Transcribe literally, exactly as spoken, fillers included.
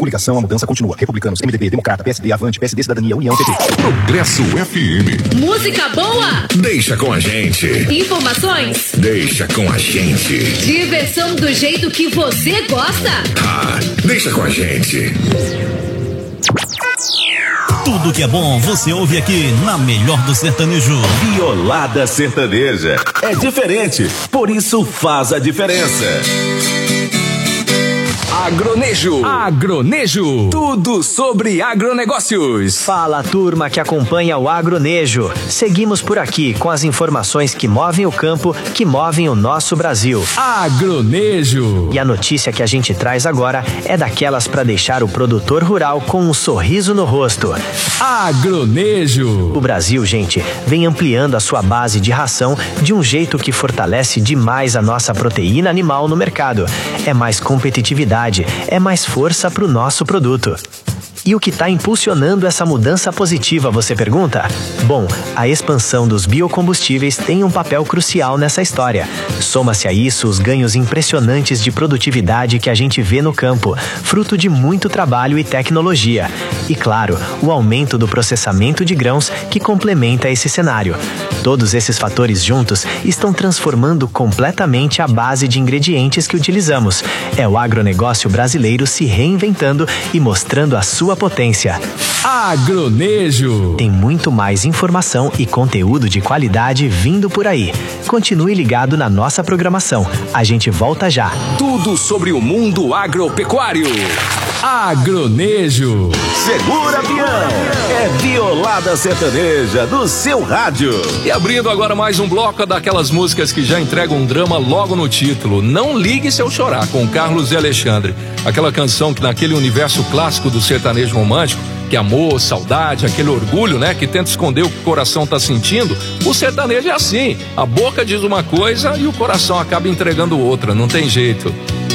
Coligação, a mudança continua. Republicanos, M D B, Democrata, P S D, Avante, P S D, Cidadania, União, P T. Progresso F M. Música boa. Deixa com a gente. Informações. Deixa com a gente. Diversão do jeito que você gosta. Ah, deixa com a gente. Tudo que é bom você ouve aqui na melhor do sertanejo. Violada sertaneja. É diferente, por isso faz a diferença. Agronejo. Agronejo. Tudo sobre agronegócios. Fala, turma que acompanha o Agronejo. Seguimos por aqui com as informações que movem o campo, que movem o nosso Brasil. Agronejo. E a notícia que a gente traz agora é daquelas para deixar o produtor rural com um sorriso no rosto. Agronejo. O Brasil, gente, vem ampliando a sua base de ração de um jeito que fortalece demais a nossa proteína animal no mercado. É mais competitividade, é mais força para o nosso produto. E o que está impulsionando essa mudança positiva, você pergunta? Bom, a expansão dos biocombustíveis tem um papel crucial nessa história. Soma-se a isso os ganhos impressionantes de produtividade que a gente vê no campo, fruto de muito trabalho e tecnologia. E claro, o aumento do processamento de grãos que complementa esse cenário. Todos esses fatores juntos estão transformando completamente a base de ingredientes que utilizamos. É o agronegócio brasileiro se reinventando e mostrando a sua potência. Agronejo. Tem muito mais informação e conteúdo de qualidade vindo por aí. Continue ligado na nossa programação. A gente volta já. Tudo sobre o mundo agropecuário. Agronejo. Segura, peão. É Violada Sertaneja do seu rádio. E abrindo agora mais um bloco daquelas músicas que já entregam um drama logo no título. Não Ligue Se Eu Chorar, com Carlos e Alexandre. Aquela canção que naquele universo clássico do sertanejo romântico, que amor, saudade, aquele orgulho, né, que tenta esconder o que o coração tá sentindo, o sertanejo é assim. A boca diz uma coisa e o coração acaba entregando outra, não tem jeito.